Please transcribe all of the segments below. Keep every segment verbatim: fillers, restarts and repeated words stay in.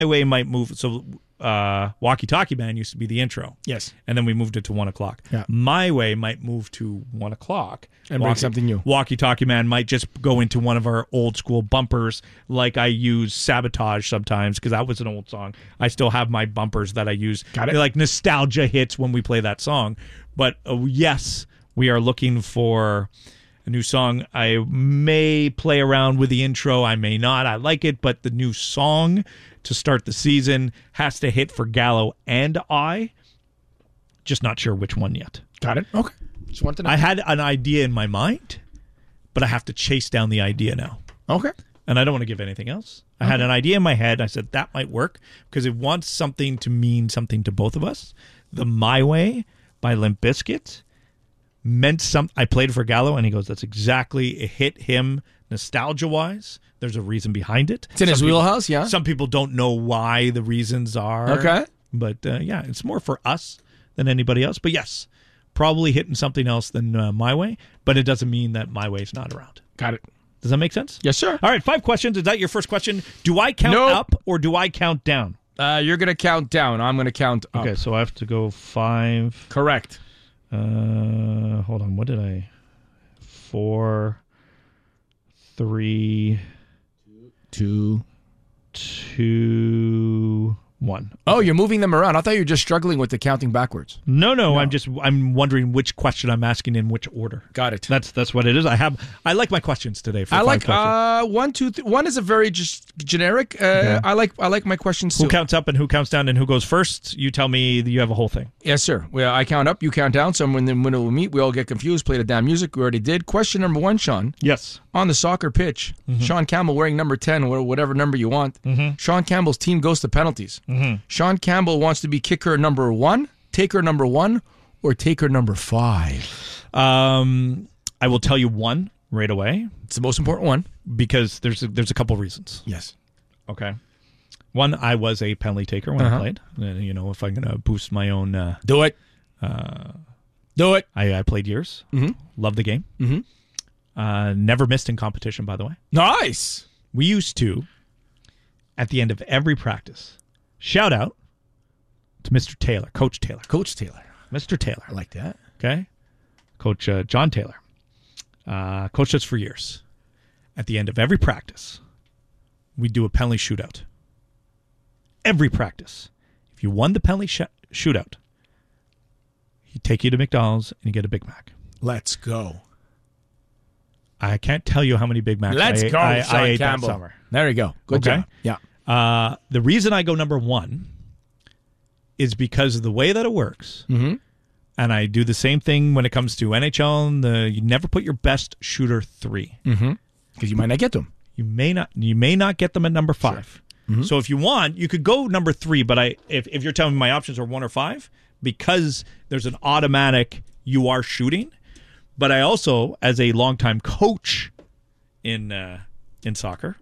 way might move. So uh, Walkie Talkie Man used to be the intro. Yes. And then we moved it to one o'clock. Yeah. My Way might move to one o'clock. And bring Walkie, something new. Walkie Talkie Man might just go into one of our old school bumpers, like I use Sabotage sometimes, because that was an old song. I still have my bumpers that I use. Got it. They're like nostalgia hits when we play that song. But uh, yes, we are looking for a new song. I may play around with the intro. I may not. I like it, but the new song to start the season has to hit for Gallo and I. Just not sure which one yet. Got it. Okay. Just wanted to know. I had an idea in my mind, but I have to chase down the idea now. Okay. And I don't want to give anything else. I had an idea in my head. I said that might work because it wants something to mean something to both of us. The My Way by Limp Bizkit meant some. I played for Gallo, and he goes, "That's exactly it. Hit him nostalgia wise. There's a reason behind it. It's in his Some people- wheelhouse, yeah. Some people don't know why the reasons are. Okay. But uh, yeah, it's more for us than anybody else. But yes, probably hitting something else than uh, My Way. But it doesn't mean that My Way's not around. Got it. Does that make sense? Yes, sir. All right, five questions. Is that your first question? Do I count Nope. up or do I count down? Uh, you're going to count down. I'm going to count up. Okay, so I have to go five. Correct. Uh, hold on. What did I? Four, three, Two. two, one. Oh, you're moving them around. I thought you were just struggling with the counting backwards. No, no, I'm just I'm wondering which question I'm asking in which order. Got it. That's that's what it is. I have I like my questions today. For I five like questions. uh one, two, th- one is a very just generic. Uh, Okay. I like I like my questions who too. counts up and who counts down and who goes first? You tell me that you have a whole thing. Yes, sir. Well, I count up, you count down. Somewhere in the middle we meet. We all get confused. Play the damn music. We already did. Question number one, Sean. Yes. On the soccer pitch, Sean Campbell wearing number ten, or whatever number you want. Sean Campbell's team goes to penalties. Sean Campbell wants to be kicker number one, taker number one, or taker number five. Um, I will tell you one right away It's the most important one. because there's a, there's a couple reasons. Yes. Okay. One, I was a penalty taker when Uh-huh. I played. Uh, you know, if I'm going to boost my own, uh, Do it. Do it. I, I played years. Mhm. Love the game. Mhm. Uh, never missed in competition, by the way. Nice. We used to, at the end of every practice, shout out to Mister Taylor, Coach Taylor. Coach Taylor. Mister Taylor. I like that. Okay. Coach uh, John Taylor. Uh, coached us for years. At the end of every practice, we do a penalty shootout. Every practice. If you won the penalty sh- shootout, he'd take you to McDonald's and you get a Big Mac. Let's go. I can't tell you how many Big Macs Let's I, go, I, Sean I ate Campbell. that summer. There you go. Good Okay. job. Yeah. Uh, the reason I go number one is because of the way that it works. Mm-hmm. And I do the same thing when it comes to N H L. And the, you never put your best shooter three. Mm-hmm. Because you might not get them. You may not. You may not get them at number five. Mm-hmm. So if you want, you could go number three. But I, if if you're telling me my options are one or five, because there's an automatic you are shooting. But I also, as a longtime coach in uh, in soccer,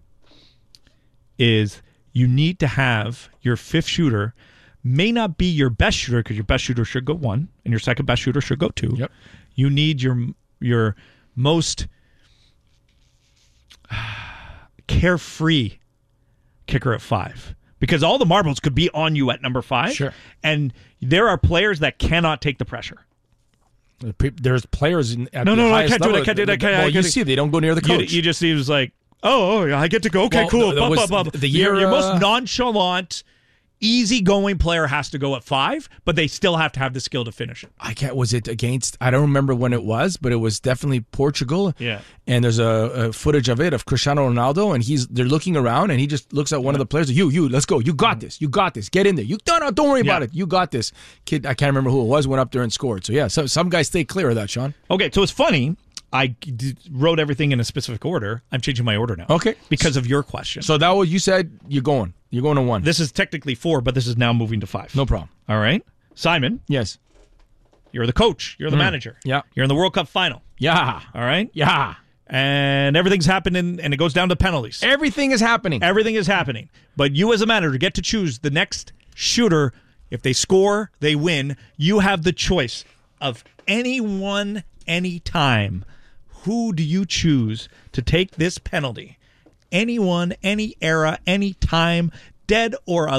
is you need to have your fifth shooter may not be your best shooter because your best shooter should go one and your second best shooter should go two. Yep. You need your your most carefree kicker at five because all the marbles could be on you at number five. Sure. And there are players that cannot take the pressure. There's players in, at No, the no, no, I highest can't do it, level I can't do it, I that- can't- well, I you can't- see, they don't go near the You, coach. you just he was like, oh, oh, yeah, I get to go. Okay, Well, cool. that Blah, was blah, blah. the your, year, your most uh, nonchalant, easygoing player has to go at five, but they still have to have the skill to finish it. I can't. Was it against? I don't remember when it was, but it was definitely Portugal. Yeah. And there's a, a footage of it of Cristiano Ronaldo, and he's they're looking around, and he just looks at one of the players. You, you, let's go. You got this. You got this. Get in there. You no, no, don't worry Yeah. about it. You got this. Kid, I can't remember who it was. Went up there and scored. So yeah, so, some guys stay clear of that, Sean. Okay, so it's funny. I d- wrote everything in a specific order. I'm changing my order now. Okay. Because of your question. So that was you said you're going. You're going to one. This is technically four, but this is now moving to five. No problem. All right. Simon, Yes. you're the coach. You're the manager. Yeah. You're in the World Cup final. Yeah. All right. Yeah. And everything's happening, and it goes down to penalties. Everything is happening. Everything is happening. But you as a manager get to choose the next shooter. If they score, they win. You have the choice of anyone, anytime. Who do you choose to take this penalty? Anyone, any era, any time. dead or